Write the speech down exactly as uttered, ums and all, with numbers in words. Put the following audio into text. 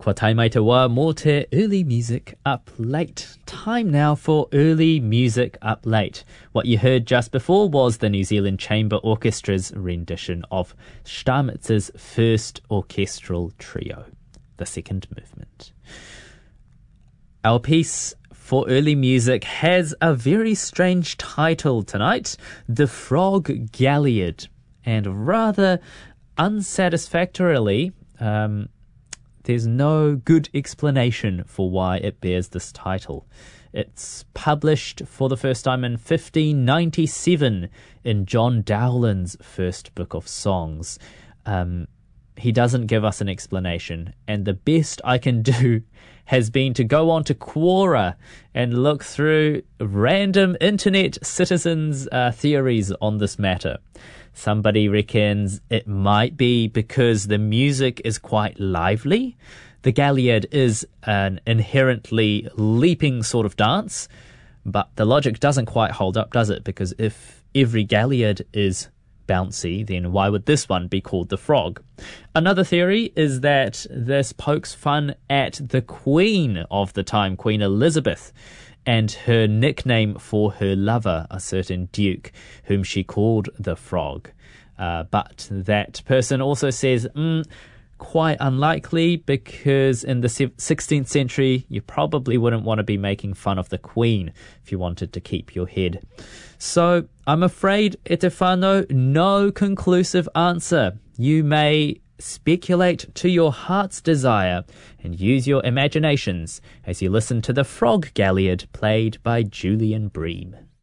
Kua tai mai te wā mō te Early Music Up Late. Time now for Early Music Up Late. What you heard just before was the New Zealand Chamber Orchestra's rendition of Stamitz's first orchestral trio, the second movement. Our piece for early music has a very strange title tonight, The Frog Galliard, and rather unsatisfactorily, um, there's no good explanation for why it bears this title. It's published for the first time in fifteen ninety-seven in John Dowland's first book of songs. Um, he doesn't give us an explanation, and the best I can do has been to go on to Quora and look through random internet citizens' uh, theories on this matter. Somebody reckons it might be because the music is quite lively. The Galliard is an inherently leaping sort of dance, but the logic doesn't quite hold up, does it? Because if every Galliard is bouncy, then why would this one be called the Frog? Another theory is that this pokes fun at the Queen of the time, Queen Elizabeth, and her nickname for her lover, a certain Duke, whom she called the Frog. Uh, but that person also says, mm, quite unlikely, because in the sixteenth century, you probably wouldn't want to be making fun of the Queen if you wanted to keep your head. So, I'm afraid, Etefano, no conclusive answer. You may speculate to your heart's desire and use your imaginations as you listen to the Frog Galliard played by Julian Bream.